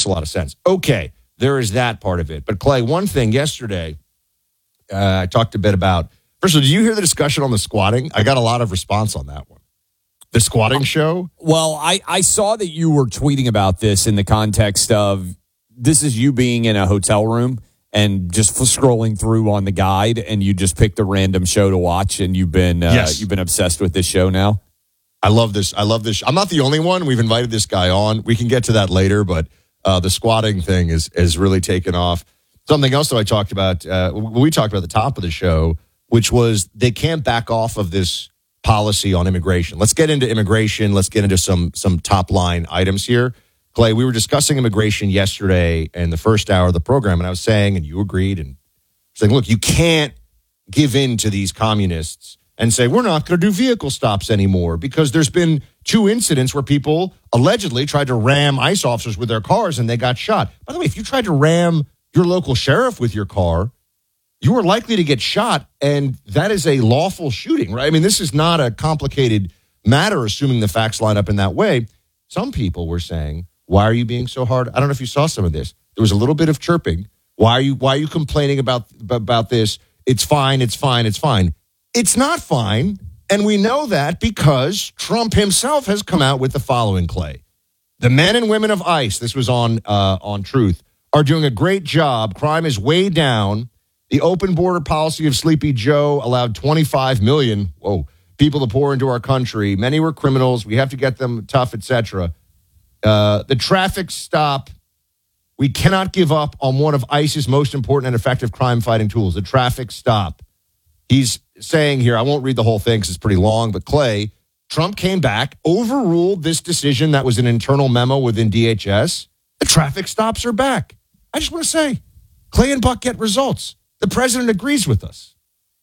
makes a lot of sense. Okay, there is that part of it. But, Clay, one thing yesterday, I talked a bit about. First of all, did you hear the discussion on the squatting? I got a lot of response on that one. The squatting show? Well, I saw that you were tweeting about this in the context of this is you being in a hotel room and just scrolling through on the guide, and you just picked a random show to watch, and you've been obsessed with this show now. I love this. I'm not the only one. We've invited this guy on. We can get to that later, but the squatting thing is really taken off. Something else that I talked about, we talked about at the top of the show, which was they can't back off of this policy on immigration. Let's get into immigration. Let's get into some top line items here. Clay, we were discussing immigration yesterday in the first hour of the program, and I was saying, and you agreed, and saying, look, you can't give in to these communists and say, we're not going to do vehicle stops anymore, because there's been 2 incidents where people allegedly tried to ram ICE officers with their cars and they got shot. By the way, if you tried to ram your local sheriff with your car, you are likely to get shot, and that is a lawful shooting, right? I mean, this is not a complicated matter, assuming the facts line up in that way. Some people were saying, why are you being so hard? I don't know if you saw some of this. There was a little bit of chirping. Why are you complaining about this? It's fine, it's fine, it's fine. It's not fine, and we know that because Trump himself has come out with the following, Clay. The men and women of ICE, this was on Truth, are doing a great job. Crime is way down. The open border policy of Sleepy Joe allowed 25 million people to pour into our country. Many were criminals. We have to get them tough, etc. The traffic stop, we cannot give up on one of ICE's most important and effective crime-fighting tools, the traffic stop. He's saying here, I won't read the whole thing because it's pretty long, but Clay, Trump came back, overruled this decision that was an internal memo within DHS. The traffic stops are back. I just want to say, Clay and Buck get results. The president agrees with us.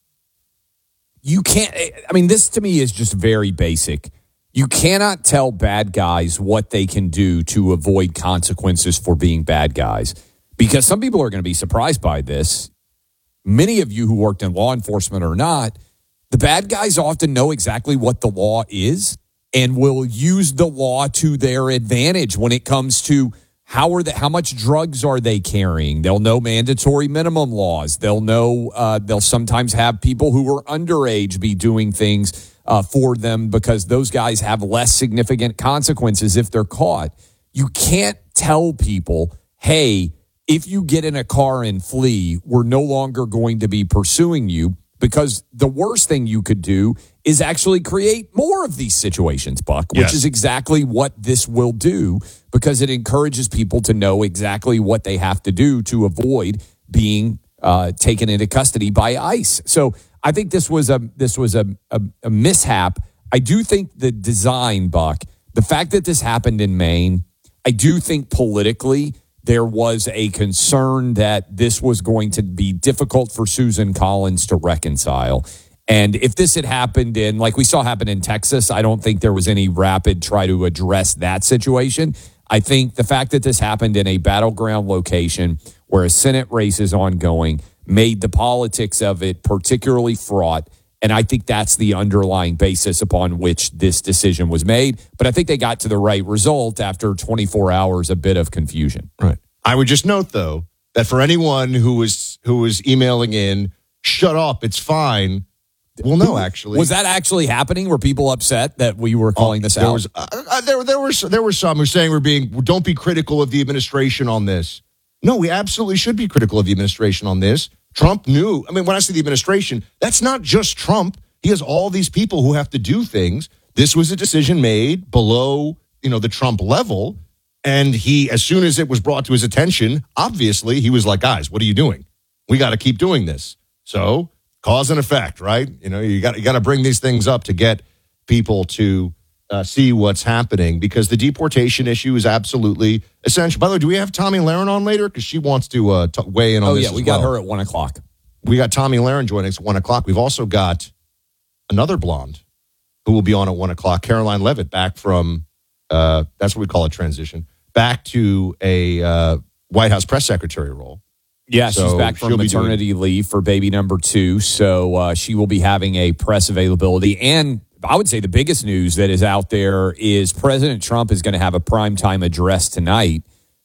You can't, I mean, this to me is just very basic. You cannot tell bad guys what they can do to avoid consequences for being bad guys, because some people are going to be surprised by this. Many of you who worked in law enforcement or not, the bad guys often know exactly what the law is and will use the law to their advantage when it comes to how much drugs are they carrying. They'll know mandatory minimum laws. They'll know they'll sometimes have people who are underage be doing things for them because those guys have less significant consequences if they're caught. You can't tell people, hey, if you get in a car and flee, we're no longer going to be pursuing you, because the worst thing you could do is actually create more of these situations, Buck, which is exactly what this will do, because it encourages people to know exactly what they have to do to avoid being taken into custody by ICE. So I think this was a mishap. I do think the design, Buck, the fact that this happened in Maine, I do think politically there was a concern that this was going to be difficult for Susan Collins to reconcile. And if this had happened in, like we saw happen in Texas, I don't think there was any rapid try to address that situation. I think the fact that this happened in a battleground location where a Senate race is ongoing made the politics of it particularly fraught. And I think that's the underlying basis upon which this decision was made. But I think they got to the right result after 24 hours, a bit of confusion. Right. I would just note, though, that for anyone who was emailing in, shut up, it's fine. Well, no, actually. Was that actually happening? Were people upset that we were calling this out? There were some who were saying don't be critical of the administration on this. No, we absolutely should be critical of the administration on this. Trump knew. I mean, when I say the administration, that's not just Trump. He has all these people who have to do things. This was a decision made below, the Trump level. And he, as soon as it was brought to his attention, obviously he was like, guys, what are you doing? We got to keep doing this. So cause and effect, right? You got to bring these things up to get people to see what's happening, because the deportation issue is absolutely essential. By the way, do we have Tommy Lahren on later? Because she wants to weigh in on this. Oh, yeah, we got her at 1 o'clock. We got Tommy Lahren joining us at 1 o'clock. We've also got another blonde who will be on at 1 o'clock, Caroline Levitt, back from, that's what we call a transition, back to a White House press secretary role. Yeah, so she's back from maternity leave for baby number 2. So she will be having a press availability. And I would say the biggest news that is out there is President Trump is going to have a primetime address tonight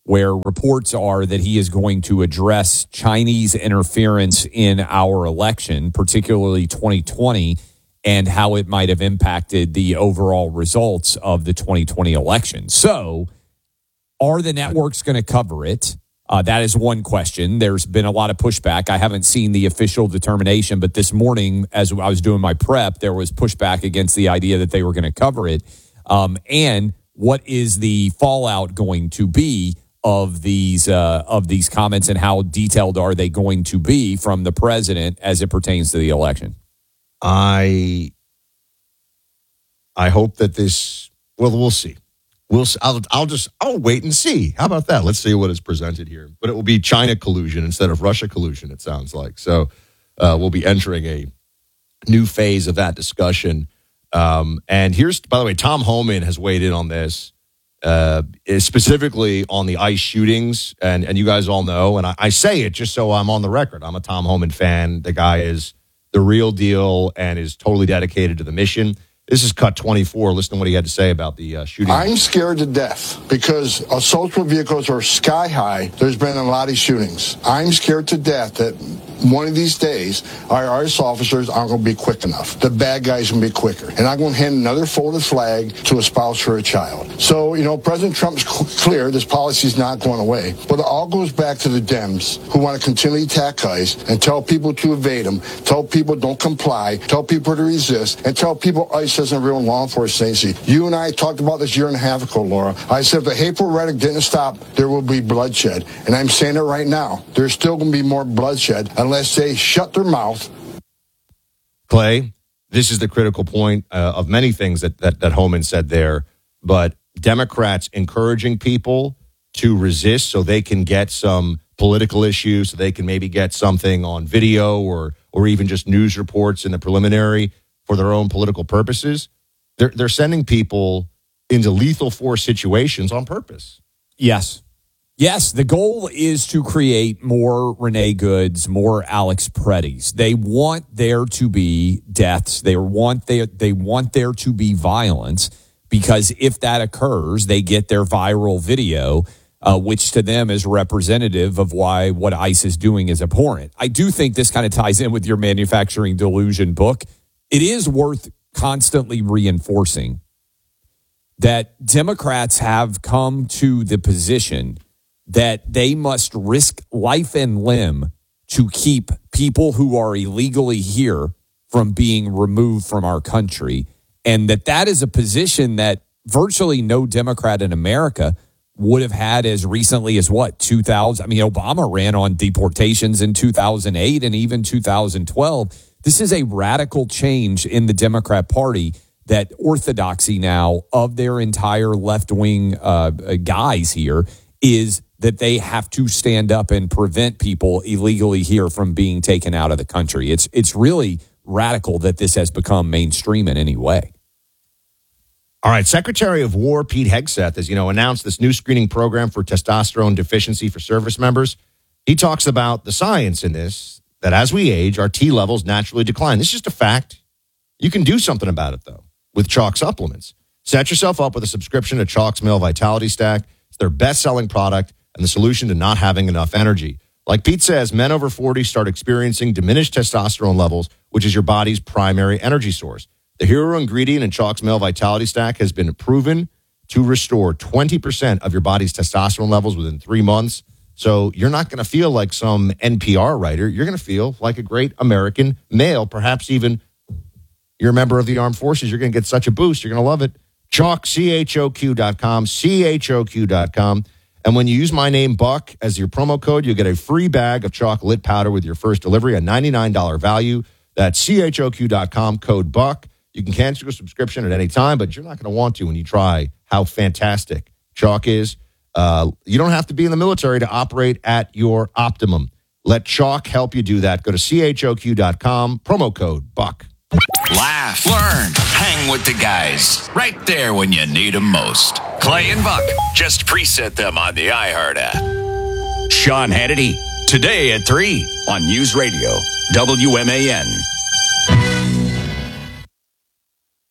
where reports are that he is going to address Chinese interference in our election, particularly 2020, and how it might have impacted the overall results of the 2020 election. So, are the networks going to cover it? That is one question. There's been a lot of pushback. I haven't seen the official determination, but this morning, as I was doing my prep, there was pushback against the idea that they were going to cover it. And what is the fallout going to be of these comments, and how detailed are they going to be from the president as it pertains to the election? I hope that this. Well, we'll see. I'll wait and see. How about that? Let's see what is presented here. But it will be China collusion instead of Russia collusion, it sounds like. So we'll be entering a new phase of that discussion. And here's, by the way, Tom Homan has weighed in on this, specifically on the ICE shootings. And you guys all know, and I say it just so I'm on the record. I'm a Tom Homan fan. The guy is the real deal and is totally dedicated to the mission. This is Cut 24. Listen to what he had to say about the shooting. I'm scared to death because assault vehicles are sky high. There's been a lot of shootings. I'm scared to death that one of these days, our ICE officers aren't going to be quick enough. The bad guys are going to be quicker. And I'm going to hand another folded flag to a spouse or a child. So, President Trump's clear this policy is not going away. But it all goes back to the Dems who want to continually attack ICE and tell people to evade them, tell people don't comply, tell people to resist, and tell people ICE isn't real law enforcement agency. You and I talked about this 1.5 years ago, Laura. I said if the hateful rhetoric didn't stop, there will be bloodshed. And I'm saying it right now. There's still going to be more bloodshed unless they shut their mouth. Clay, this is the critical point of many things that Homan said there. But Democrats encouraging people to resist so they can get some political issues, so they can maybe get something on video or even just news reports in the preliminary for their own political purposes. They're sending people into lethal force situations on purpose. Yes. Yes, the goal is to create more Renee Goods, more Alex Preddies. They want there to be deaths. They want there to be violence, because if that occurs, they get their viral video, which to them is representative of why what ICE is doing is abhorrent. I do think this kind of ties in with your manufacturing delusion book. It is worth constantly reinforcing that Democrats have come to the position that they must risk life and limb to keep people who are illegally here from being removed from our country. And that is a position that virtually no Democrat in America would have had as recently as 2000. I mean, Obama ran on deportations in 2008 and even 2012. This is a radical change in the Democrat Party, that orthodoxy now of their entire left-wing guys here is that they have to stand up and prevent people illegally here from being taken out of the country. It's really radical that this has become mainstream in any way. All right, Secretary of War Pete Hegseth has, announced this new screening program for testosterone deficiency for service members. He talks about the science in this, that as we age, our T levels naturally decline. This is just a fact. You can do something about it, though, with Chalk supplements. Set yourself up with a subscription to Chalk's Male Vitality Stack. It's their best-selling product and the solution to not having enough energy. Like Pete says, men over 40 start experiencing diminished testosterone levels, which is your body's primary energy source. The hero ingredient in Chalk's Male Vitality Stack has been proven to restore 20% of your body's testosterone levels within 3 months. So you're not going to feel like some NPR writer. You're going to feel like a great American male. Perhaps even you're a member of the armed forces. You're going to get such a boost. You're going to love it. Chalk, CHOQ.com, CHOQ.com. And when you use my name, Buck, as your promo code, you'll get a free bag of Chalk Lit Powder with your first delivery, a $99 value. That's CHOQ.com, code Buck. You can cancel your subscription at any time, but you're not going to want to when you try how fantastic Chalk is. You don't have to be in the military to operate at your optimum. Let Chalk help you do that. Go to CHOQ.com, promo code Buck. Laugh, learn, hang with the guys. Right there when you need them most. Clay and Buck. Just preset them on the iHeart app. Sean Hannity. Today at 3 on News Radio, WMAN.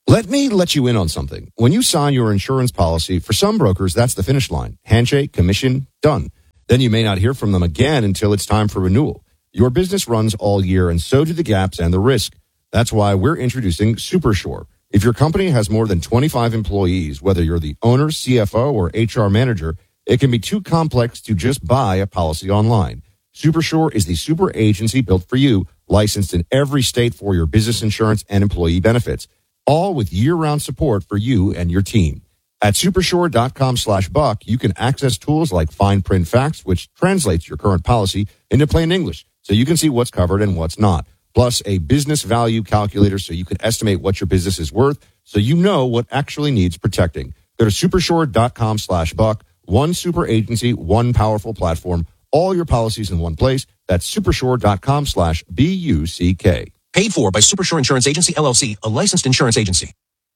Let me let you in on something. When you sign your insurance policy, for some brokers, that's the finish line. Handshake, commission, done. Then you may not hear from them again until it's time for renewal. Your business runs all year, and so do the gaps and the risk. That's why we're introducing SuperSure. If your company has more than 25 employees, whether you're the owner, CFO, or HR manager, it can be too complex to just buy a policy online. SuperSure is the super agency built for you, licensed in every state for your business insurance and employee benefits, all with year-round support for you and your team. At supersure.com/buck, you can access tools like fine print facts, which translates your current policy into plain English, so you can see what's covered and what's not. Plus a business value calculator so you can estimate what your business is worth, so you know what actually needs protecting. Go to supersure.com/buck. One super agency, one powerful platform, all your policies in one place. That's supersure.com/BUCK. Paid for by Supersure Insurance Agency, LLC, a licensed insurance agency.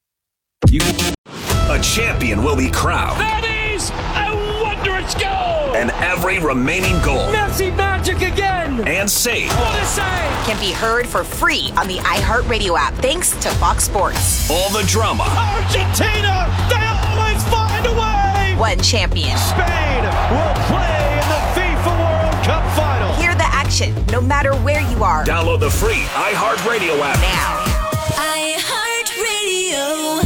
A champion will be crowned. That is a wondrous goal! And every remaining goal. Messi magic again! And save. What a save! Can be heard for free on the iHeartRadio app, thanks to Fox Sports. All the drama. Argentina! They always find a way! One champion. Spain will play in the FIFA World Cup final. Hear the action, no matter where you are. Download the free iHeartRadio app now. iHeartRadio.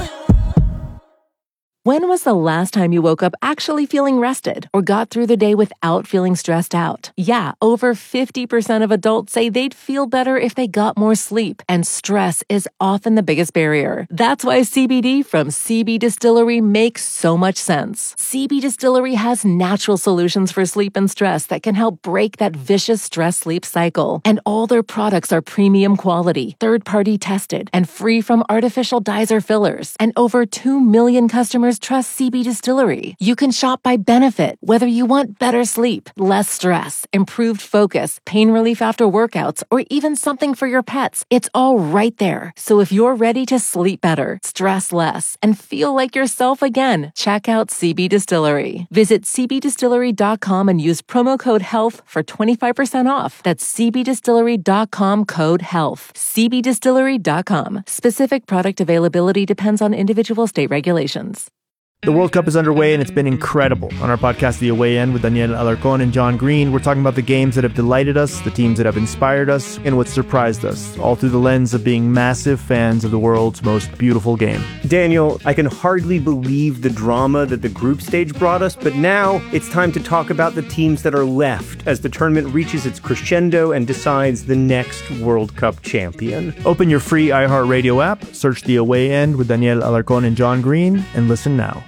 When was the last time you woke up actually feeling rested or got through the day without feeling stressed out? Yeah, over 50% of adults say they'd feel better if they got more sleep, and stress is often the biggest barrier. That's why CBD from CB Distillery makes so much sense. CB Distillery has natural solutions for sleep and stress that can help break that vicious stress-sleep cycle. And all their products are premium quality, third-party tested, and free from artificial dyes or fillers. And over 2 million customers trust CB Distillery. You can shop by benefit, whether you want better sleep, less stress, improved focus, pain relief after workouts, or even something for your pets. It's all right there. So if you're ready to sleep better, stress less, and feel like yourself again, check out CB Distillery. Visit cbdistillery.com and use promo code HEALTH for 25% off. That's cbdistillery.com, code HEALTH. cbdistillery.com. Specific product availability depends on individual state regulations. The World Cup is underway, and it's been incredible. On our podcast, The Away End, with Daniel Alarcón and John Green, we're talking about the games that have delighted us, the teams that have inspired us, and what surprised us, all through the lens of being massive fans of the world's most beautiful game. Daniel, I can hardly believe the drama that the group stage brought us, but now it's time to talk about the teams that are left as the tournament reaches its crescendo and decides the next World Cup champion. Open your free iHeartRadio app, search The Away End with Daniel Alarcón and John Green, and listen now.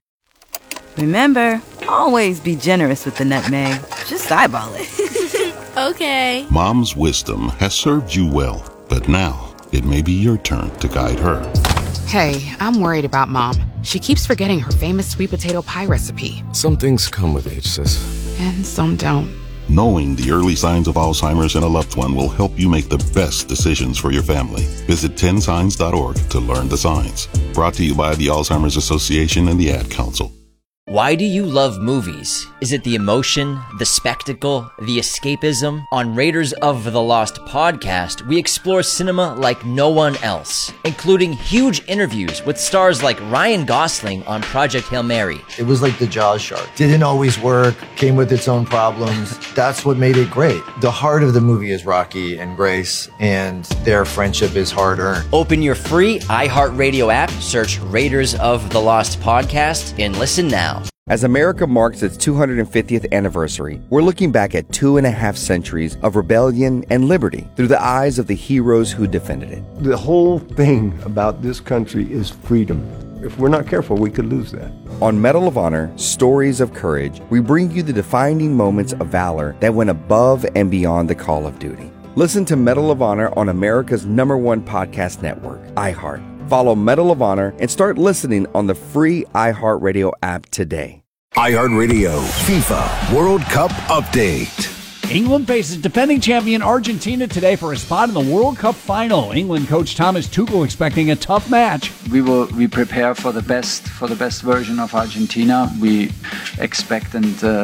Remember, always be generous with the nutmeg. Just eyeball it. Okay. Mom's wisdom has served you well, but now it may be your turn to guide her. Hey, I'm worried about Mom. She keeps forgetting her famous sweet potato pie recipe. Some things come with age, sis. And some don't. Knowing the early signs of Alzheimer's in a loved one will help you make the best decisions for your family. Visit 10signs.org to learn the signs. Brought to you by the Alzheimer's Association and the Ad Council. Why do you love movies? Is it the emotion, the spectacle, the escapism? On Raiders of the Lost podcast, we explore cinema like no one else, including huge interviews with stars like Ryan Gosling on Project Hail Mary. It was like the Jaws shark. Didn't always work, came with its own problems. That's what made it great. The heart of the movie is Rocky and Grace, and their friendship is hard-earned. Open your free iHeartRadio app, search Raiders of the Lost podcast, and listen now. As America marks its 250th anniversary, we're looking back at 2.5 centuries of rebellion and liberty through the eyes of the heroes who defended it. The whole thing about this country is freedom. If we're not careful, we could lose that. On Medal of Honor, Stories of Courage, we bring you the defining moments of valor that went above and beyond the call of duty. Listen to Medal of Honor on America's #1 podcast network, iHeart. Follow Medal of Honor and start listening on the free iHeartRadio app today. iHeartRadio FIFA World Cup Update. England faces defending champion Argentina today for a spot in the World Cup final. England coach Thomas Tuchel expecting a tough match. We prepare for the best version of Argentina. We expect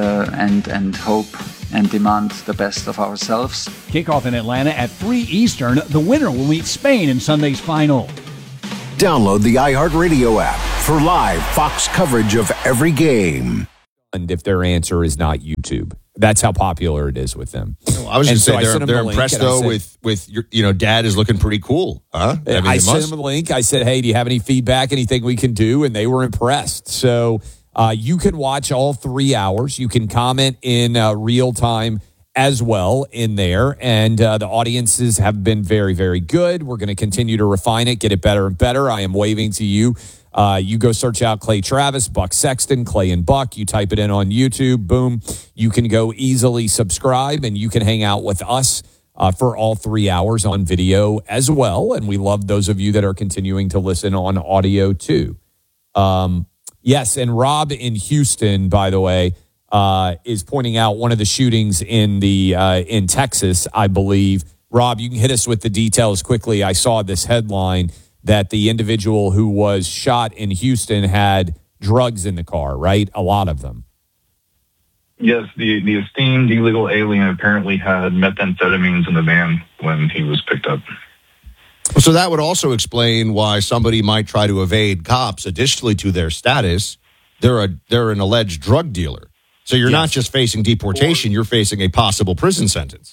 and hope and demand the best of ourselves. Kickoff in Atlanta at 3 Eastern. The winner will meet Spain in Sunday's final. Download the iHeartRadio app for live Fox coverage of every game. And if their answer is not YouTube, that's how popular it is with them. I was going to say they're impressed though with your, Dad is looking pretty cool, huh? I sent them a link. I said, "Hey, do you have any feedback? Anything we can do?" And they were impressed. So you can watch all 3 hours. You can comment in real time as well in there. And the audiences have been very, very good. We're going to continue to refine it, get it better and better. I am waving to you. You go search out Clay Travis, Buck Sexton, Clay and Buck. You type it in on YouTube. Boom. You can go easily subscribe, and you can hang out with us for all 3 hours on video as well. And we love those of you that are continuing to listen on audio too. Yes, and Rob in Houston, by the way, is pointing out one of the shootings in Texas, I believe. Rob, you can hit us with the details quickly. I saw this headline that the individual who was shot in Houston had drugs in the car, right? A lot of them. Yes, the esteemed illegal alien apparently had methamphetamines in the van when he was picked up. So that would also explain why somebody might try to evade cops. Additionally to their status, they're an alleged drug dealer. So you're not just facing deportation, you're facing a possible prison sentence.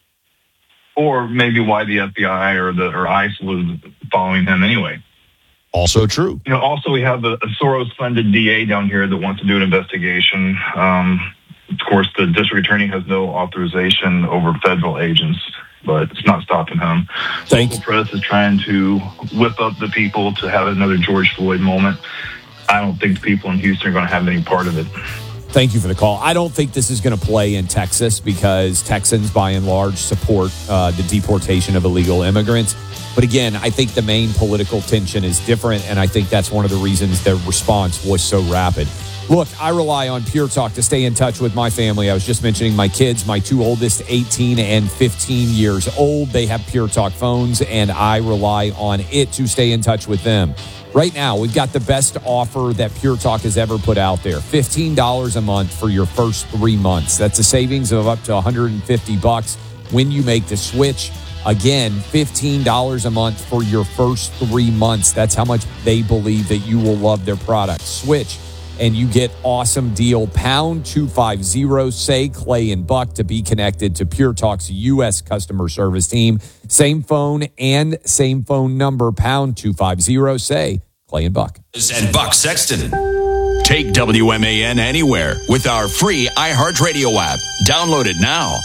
Or maybe why the FBI or ICE was following him anyway. Also true. Also we have a Soros-funded DA down here that wants to do an investigation. Of course, the district attorney has no authorization over federal agents, but it's not stopping him. Local press is trying to whip up the people to have another George Floyd moment. I don't think the people in Houston are going to have any part of it. Thank you for the call. I don't think this is going to play in Texas because Texans, by and large, support the deportation of illegal immigrants. But again, I think the main political tension is different, and I think that's one of the reasons their response was so rapid. Look, I rely on Pure Talk to stay in touch with my family. I was just mentioning my kids, my two oldest, 18 and 15 years old. They have Pure Talk phones, and I rely on it to stay in touch with them. Right now, we've got the best offer that Pure Talk has ever put out there. $15 a month for your first 3 months. That's a savings of up to $150 when you make the switch. Again, $15 a month for your first 3 months. That's how much they believe that you will love their product. Switch, and you get awesome deal. Pound 250, say Clay and Buck to be connected to Pure Talk's U.S. customer service team. Same phone and same phone number. Pound 250, say Clay and Buck. And Buck Sexton. Take WMAN anywhere with our free iHeartRadio app. Download it now.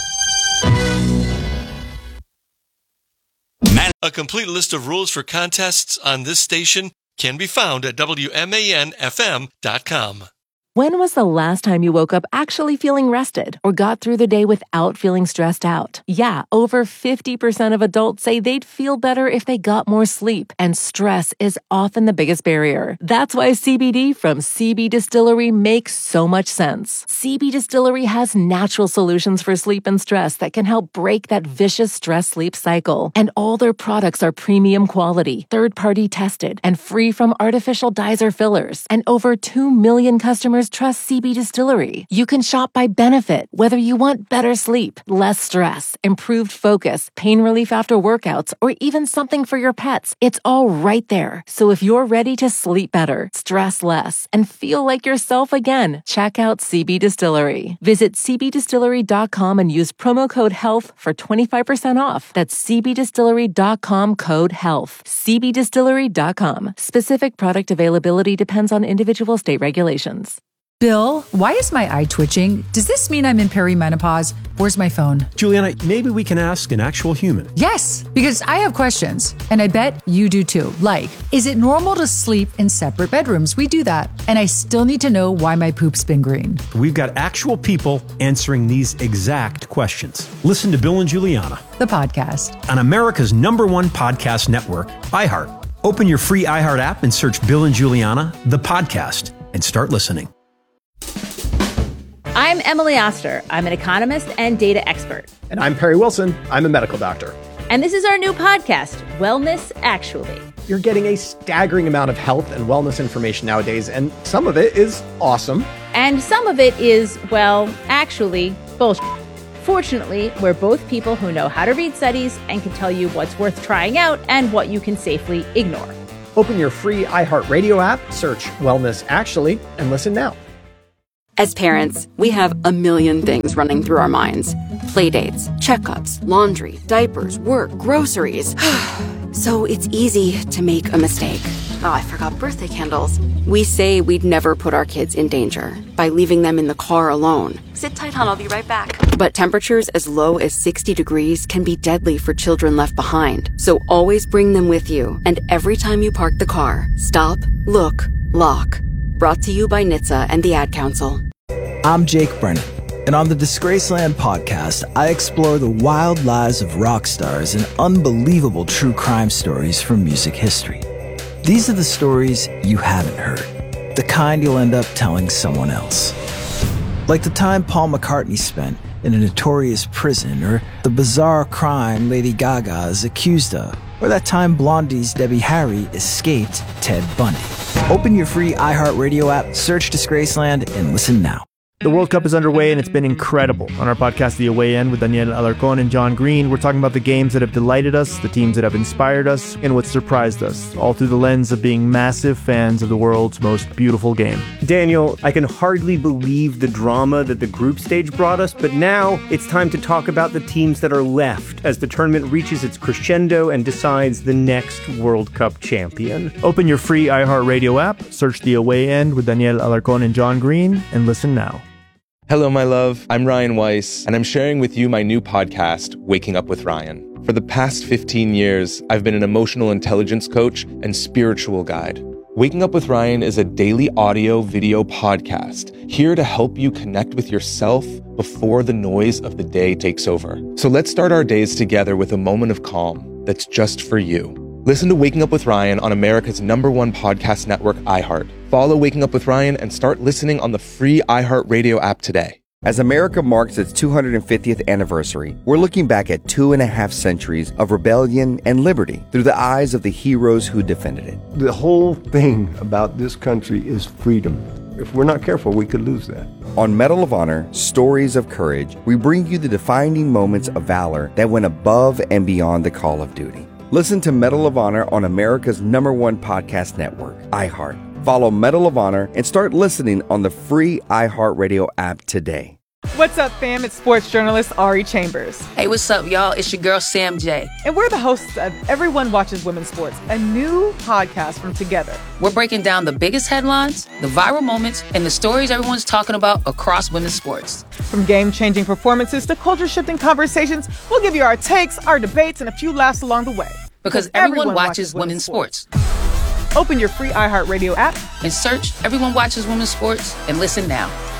A complete list of rules for contests on this station can be found at WMANFM.com. When was the last time you woke up actually feeling rested or got through the day without feeling stressed out? Yeah, over 50% of adults say they'd feel better if they got more sleep, and stress is often the biggest barrier. That's why CBD from CB Distillery makes so much sense. CB Distillery has natural solutions for sleep and stress that can help break that vicious stress-sleep cycle. And all their products are premium quality, third-party tested, and free from artificial dyes or fillers. And over 2 million customers trust CB Distillery. You can shop by benefit, whether you want better sleep, less stress, improved focus, pain relief after workouts, or even something for your pets. It's all right there. So if you're ready to sleep better, stress less, and feel like yourself again, check out CB Distillery. Visit cbdistillery.com and use promo code HEALTH for 25% off. That's cbdistillery.com, code HEALTH. cbdistillery.com. Specific product availability depends on individual state regulations. Bill, why is my eye twitching? Does this mean I'm in perimenopause? Where's my phone? Juliana, maybe we can ask an actual human. Yes, because I have questions, and I bet you do too. Like, is it normal to sleep in separate bedrooms? We do that. And I still need to know why my poop's been green. We've got actual people answering these exact questions. Listen to Bill and Juliana, the podcast, on America's #1 podcast network, iHeart. Open your free iHeart app and search Bill and Juliana, the podcast, and start listening. I'm Emily Oster. I'm an economist and data expert. And I'm Perry Wilson. I'm a medical doctor. And this is our new podcast, Wellness Actually. You're getting a staggering amount of health and wellness information nowadays, and some of it is awesome. And some of it is, well, actually, bullshit. Fortunately, we're both people who know how to read studies and can tell you what's worth trying out and what you can safely ignore. Open your free iHeartRadio app, search Wellness Actually, and listen now. As parents, we have a million things running through our minds. Playdates, checkups, laundry, diapers, work, groceries. So it's easy to make a mistake. Oh, I forgot birthday candles. We say we'd never put our kids in danger by leaving them in the car alone. Sit tight, hon, I'll be right back. But temperatures as low as 60 degrees can be deadly for children left behind. So always bring them with you. And every time you park the car, stop, look, lock. Brought to you by NHTSA and the Ad Council. I'm Jake Brennan, and on the Disgraceland podcast, I explore the wild lives of rock stars and unbelievable true crime stories from music history. These are the stories you haven't heard, the kind you'll end up telling someone else. Like the time Paul McCartney spent in a notorious prison, or the bizarre crime Lady Gaga is accused of, or that time Blondie's Debbie Harry escaped Ted Bundy. Open your free iHeartRadio app, search Disgraceland, and listen now. The World Cup is underway and it's been incredible. On our podcast, The Away End, with Daniel Alarcón and John Green, we're talking about the games that have delighted us, the teams that have inspired us, and what surprised us, all through the lens of being massive fans of the world's most beautiful game. Daniel, I can hardly believe the drama that the group stage brought us, but now it's time to talk about the teams that are left as the tournament reaches its crescendo and decides the next World Cup champion. Open your free iHeartRadio app, search The Away End with Daniel Alarcón and John Green, and listen now. Hello, my love. I'm Ryan Weiss, and I'm sharing with you my new podcast, Waking Up with Ryan. For the past 15 years, I've been an emotional intelligence coach and spiritual guide. Waking Up with Ryan is a daily audio-video podcast here to help you connect with yourself before the noise of the day takes over. So let's start our days together with a moment of calm that's just for you. Listen to Waking Up with Ryan on America's #1 podcast network, iHeart. Follow Waking Up with Ryan and start listening on the free iHeartRadio app today. As America marks its 250th anniversary, we're looking back at 2.5 centuries of rebellion and liberty through the eyes of the heroes who defended it. The whole thing about this country is freedom. If we're not careful, we could lose that. On Medal of Honor, Stories of Courage, we bring you the defining moments of valor that went above and beyond the call of duty. Listen to Medal of Honor on America's #1 podcast network, iHeart. Follow Medal of Honor and start listening on the free iHeartRadio app today. What's up, fam? It's sports journalist Ari Chambers. Hey, what's up, y'all? It's your girl, Sam J. And we're the hosts of Everyone Watches Women's Sports, a new podcast from Together. We're breaking down the biggest headlines, the viral moments, and the stories everyone's talking about across women's sports. From game-changing performances to culture-shifting conversations, we'll give you our takes, our debates, and a few laughs along the way. Because everyone watches women's sports. Open your free iHeartRadio app and search Everyone Watches Women's Sports and listen now.